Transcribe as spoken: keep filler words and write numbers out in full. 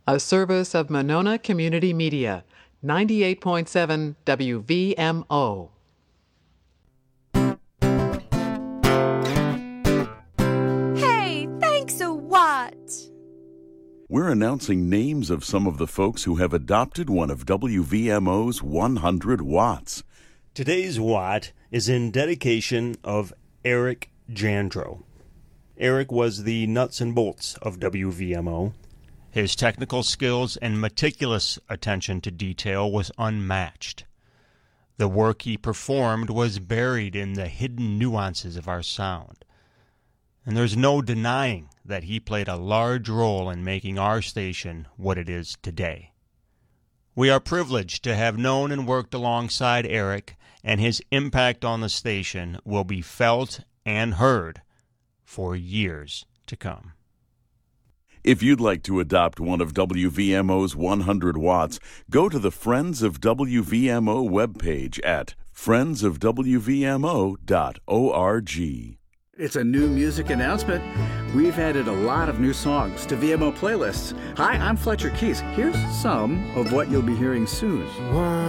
A service of Monona Community Media, ninety-eight point seven W V M O. Hey, thanks a what? We're announcing names of some of the folks who have adopted one of W V M O's one hundred watts. Today's Watt is in dedication of Eric Jandro. Eric was the nuts and bolts of W V M O. His technical skills and meticulous attention to detail was unmatched. The work he performed was buried in the hidden nuances of our sound. And there's no denying that he played a large role in making our station what it is today. We are privileged to have known and worked alongside Eric, and his impact on the station will be felt and heard for years to come. If you'd like to adopt one of W V M O's one hundred watts, go to the Friends of W V M O webpage at friends of w v m o dot org. It's a new music announcement. We've added a lot of new songs to V M O playlists. Hi, I'm Fletcher Keys. Here's some of what you'll be hearing soon. One